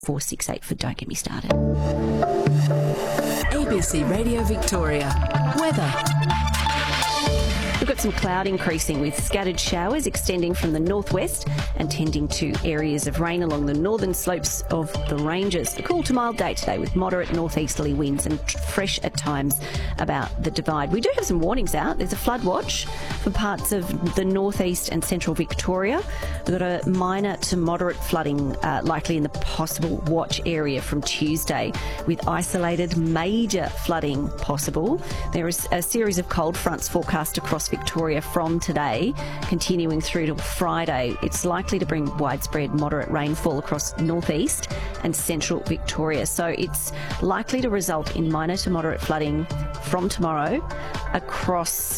468 for Don't Get Me Started. ABC Radio Victoria. Weather. We've got some cloud increasing with scattered showers extending from the northwest and tending to areas of rain along the northern slopes of the ranges. A cool to mild day today with moderate northeasterly winds and fresh at times about the Divide. We do have some warnings out. There's a flood watch for parts of the northeast and central Victoria. We've got a minor to moderate flooding likely in the possible watch area from Tuesday with isolated major flooding possible. There is a series of cold fronts forecast across Victoria from today, continuing through to Friday. It's likely to bring widespread moderate rainfall across northeast and central Victoria. So it's likely to result in minor to moderate flooding from tomorrow across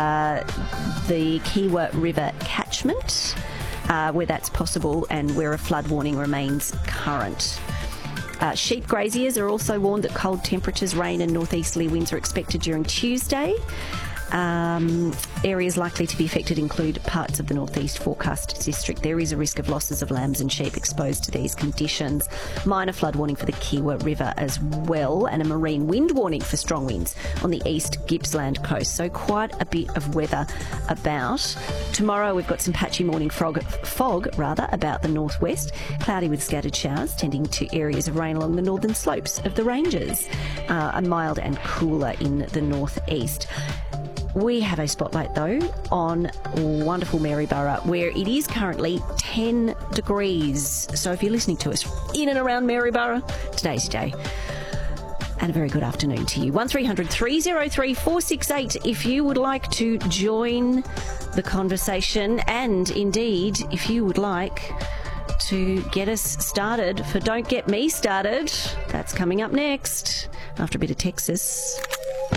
the Kiewa River catchment, where that's possible and where a flood warning remains current. Sheep graziers are also warned that cold temperatures, rain and northeasterly winds are expected during Tuesday. Areas likely to be affected include parts of the northeast forecast district. There is a risk of losses of lambs and sheep exposed to these conditions. Minor flood warning for the Kiewa River as well, and a marine wind warning for strong winds on the east Gippsland coast. So quite a bit of weather about. Tomorrow we've got some patchy morning fog about the northwest. Cloudy with scattered showers tending to areas of rain along the northern slopes of the ranges. A mild and cooler in the northeast. We have a spotlight, though, on wonderful Maryborough, where it is currently 10 degrees. So if you're listening to us in and around Maryborough, today's your day. And a very good afternoon to you. 1300 303 468 if you would like to join the conversation, and indeed if you would like to get us started for Don't Get Me Started. That's coming up next after a bit of Texas.